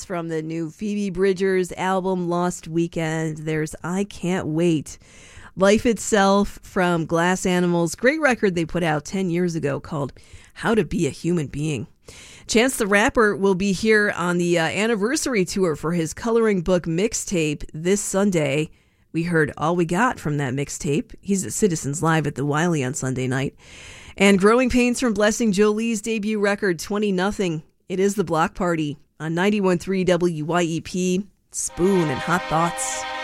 from the new Phoebe Bridgers album, Lost Weekend. There's I Can't Wait. Life Itself from Glass Animals. Great record they put out 10 years ago called How to Be a Human Being. Chance the Rapper will be here on the anniversary tour for his coloring book mixtape this Sunday. We heard All We Got from that mixtape. He's at Citizens Live at the Wiley on Sunday night. And Growing Pains from Blessing Jolie's debut record, 20-0. It is the Block Party on 91.3 WYEP. Spoon and Hot Thoughts.